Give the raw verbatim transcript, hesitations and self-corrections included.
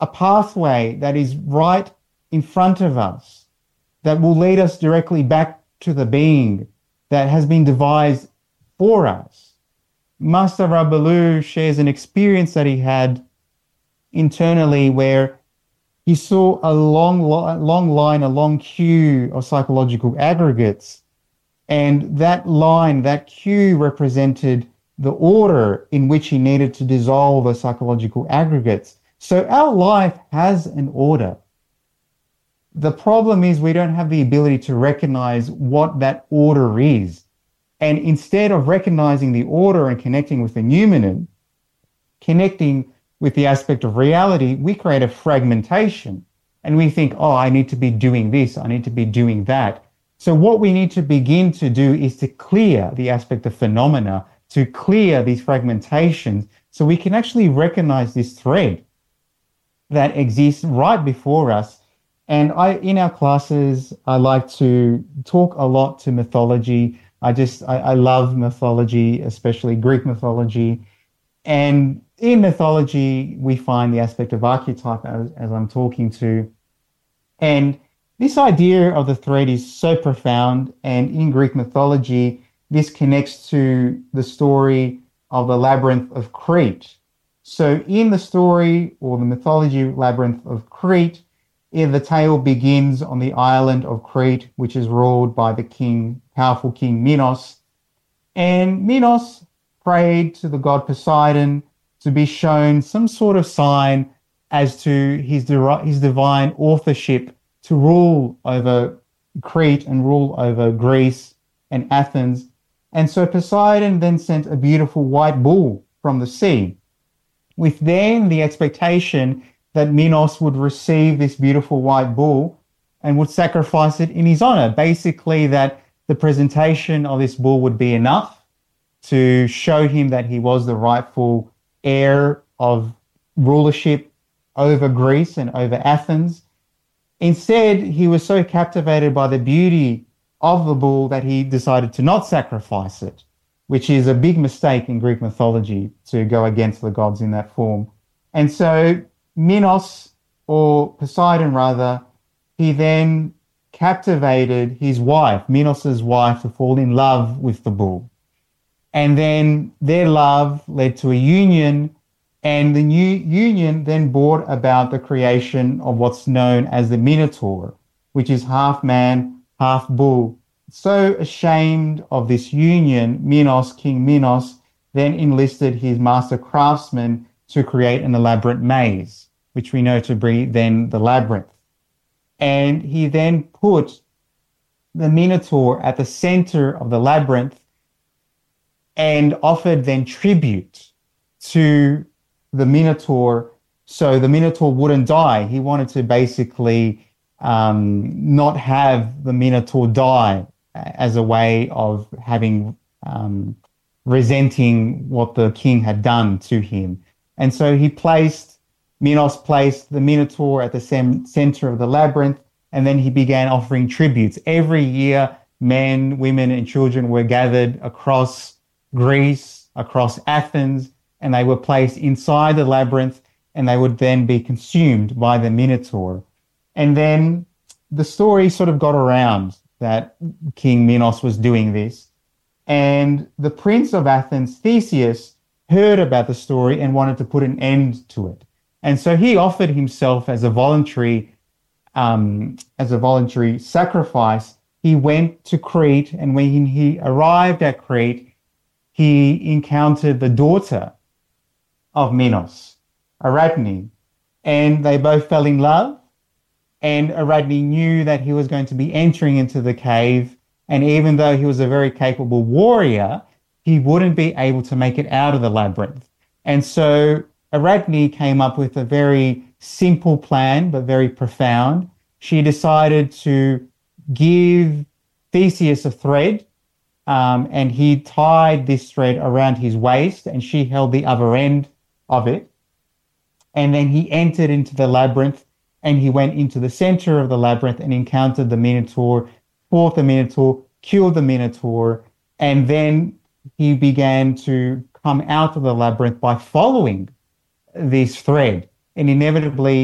a pathway that is right in front of us that will lead us directly back to the being that has been devised for us. Master Rabbaloo shares an experience that he had internally where he saw a long, long line, a long queue of psychological aggregates. And that line, that queue represented the order in which he needed to dissolve the psychological aggregates. So our life has an order. The problem is we don't have the ability to recognize what that order is. And instead of recognizing the order and connecting with the noumenon, connecting with the aspect of reality, we create a fragmentation. And we think, oh, I need to be doing this, I need to be doing that. So what we need to begin to do is to clear the aspect of phenomena, to clear these fragmentations, so we can actually recognize this thread that exists right before us. And I, in our classes, I like to talk a lot to mythology. I just, I, I love mythology, especially Greek mythology. And in mythology, we find the aspect of archetype as, as I'm talking to. And this idea of the thread is so profound. And in Greek mythology, this connects to the story of the Labyrinth of Crete. So in the story or the mythology Labyrinth of Crete, the tale begins on the island of Crete, which is ruled by the king, powerful king Minos. And Minos prayed to the god Poseidon to be shown some sort of sign as to his, his divine authorship to rule over Crete and rule over Greece and Athens. And so Poseidon then sent a beautiful white bull from the sea, with then the expectation that Minos would receive this beautiful white bull and would sacrifice it in his honor. Basically, that the presentation of this bull would be enough to show him that he was the rightful heir of rulership over Greece and over Athens. Instead, he was so captivated by the beauty of the bull that he decided to not sacrifice it, which is a big mistake in Greek mythology, to go against the gods in that form. And so Minos, or Poseidon rather, he then captivated his wife, Minos's wife, to fall in love with the bull. And then their love led to a union, and the new union then brought about the creation of what's known as the Minotaur, which is half man, half bull. So ashamed of this union, Minos, King Minos, then enlisted his master craftsman to create an elaborate maze, which we know to be then the labyrinth. And he then put the Minotaur at the center of the labyrinth and offered then tribute to the Minotaur, so the Minotaur wouldn't die. He wanted to basically um, not have the Minotaur die as a way of having um, resenting what the king had done to him. And so he placed, Minos placed the Minotaur at the sem- center of the labyrinth, and then he began offering tributes. Every year, men, women, and children were gathered across Greece, across Athens, and they were placed inside the labyrinth, and they would then be consumed by the Minotaur. And then the story sort of got around that King Minos was doing this. And the prince of Athens, Theseus, heard about the story and wanted to put an end to it. And so he offered himself as a voluntary, um, as a voluntary sacrifice. He went to Crete, and when he arrived at Crete, he encountered the daughter of Minos, Ariadne, and they both fell in love. And Ariadne knew that he was going to be entering into the cave, and even though he was a very capable warrior, he wouldn't be able to make it out of the labyrinth. And so Ariadne came up with a very simple plan, but very profound. She decided to give Theseus a thread, um, and he tied this thread around his waist, and she held the other end of it. And then he entered into the labyrinth, and he went into the center of the labyrinth and encountered the Minotaur, fought the Minotaur, killed the Minotaur, and then he began to come out of the labyrinth by following this thread. And inevitably,